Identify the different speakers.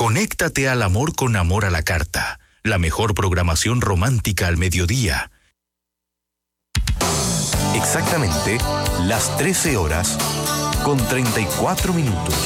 Speaker 1: Conéctate al amor con Amor a la Carta, la mejor programación romántica al mediodía.
Speaker 2: Exactamente las 13 horas con 34 minutos.